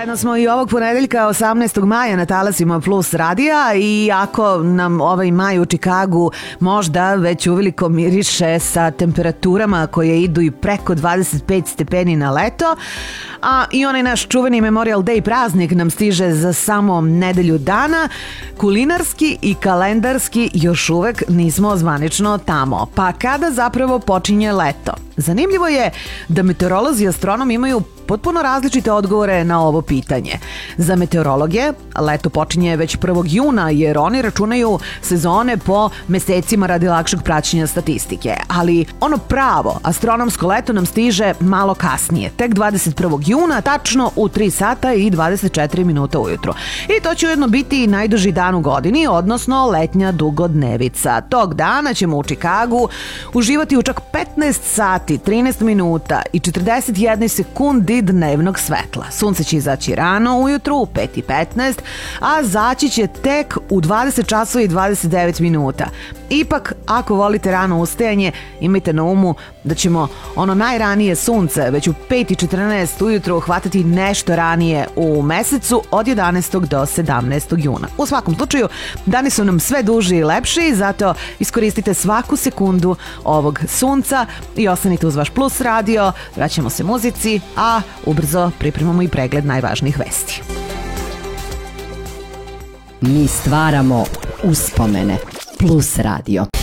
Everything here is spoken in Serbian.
Zajedno smo i ovog ponedeljka 18. maja na talasima Plus radija i ako nam ovaj maj u Čikagu možda već uveliko miriše sa temperaturama koje idu i preko 25 stepeni na leto, a i onaj naš čuveni Memorial Day praznik nam stiže za samo nedelju dana, kulinarski i kalendarski još uvek nismo zvanično tamo. Pa kada zapravo počinje leto? Zanimljivo je da meteorolozi i astronomi imaju potpuno različite odgovore na ovo pitanje. Za meteorologe leto počinje već 1. juna jer oni računaju sezone po mesecima radi lakšeg praćenja statistike. Ali ono pravo astronomsko leto nam stiže malo kasnije, tek 21. juna, tačno u 3 sata i 24 minuta ujutru. I to će ujedno biti najduži dan u godini, odnosno letnja dugodnevica. Tog dana ćemo u Čikagu uživati u čak 15 sati, 13 minuta i 41 sekundi dnevnog svetla. Sunce će izaći rano ujutru u 5:15, a zaći će tek u 20 časova i 29 minuta. Ipak, ako volite rano ustajanje, imajte na umu da ćemo ono najranije sunce već u 5:14 ujutru hvatati nešto ranije u mesecu od 11. do 17. juna. U svakom slučaju, dani su nam sve duži i lepši, zato iskoristite svaku sekundu ovog sunca i ostanite uz vaš Plus radio, vraćamo se muzici, a ubrzo pripremamo i pregled najvažnijih vesti. Mi stvaramo uspomene. Plus radio.